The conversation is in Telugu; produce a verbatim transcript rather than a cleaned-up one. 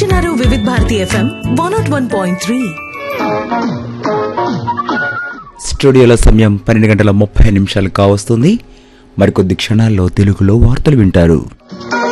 వివిధ Bharati FM one not one point three. స్టూడియోలో సమయం పన్నెండు గంటల ముప్పై నిమిషాలు కావస్తుంది. మరికొద్ది క్షణాల్లో తెలుగులో వార్తలు వింటారు.